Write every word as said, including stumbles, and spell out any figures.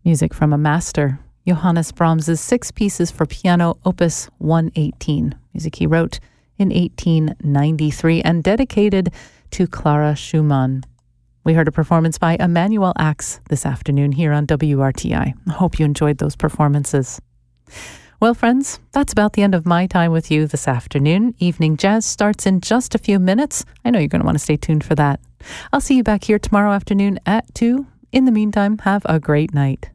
Music from a master, Johannes Brahms' Six Pieces for Piano, Opus one eighteen. Music he wrote in eighteen ninety-three and dedicated to Clara Schumann. We heard a performance by Emmanuel Axe this afternoon here on W R T I. I hope you enjoyed those performances. Well, friends, that's about the end of my time with you this afternoon. Evening Jazz starts in just a few minutes. I know you're going to want to stay tuned for that. I'll see you back here tomorrow afternoon at two. In the meantime, have a great night.